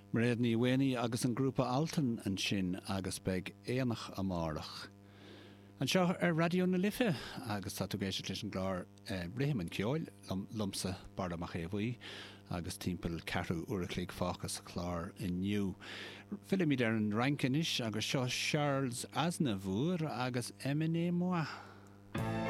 Mar réad ní bhaoine agus an grúpa Altan an sin agus beg éanach amárach. An seo radio na Life agus tá tú géisiir leis an glár brihim an ceoil lumsa barda amach é bhuí agus timpeall 4 uair fáchas a chlár inniu. Filim iad ar an rankinis agus seo Charles Aznavour agus M.N.A. Moa.